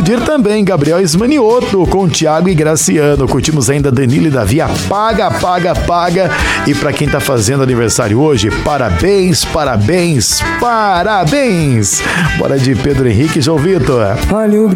aplaudir também Gabriel Ismanioto com Thiago e Graciano. Curtimos ainda Danilo e Davi, Apaga, Apaga, Apaga. E pra quem tá fazendo aniversário hoje, parabéns, parabéns, parabéns. Bora de Pedro Henrique e João Vitor. Olha o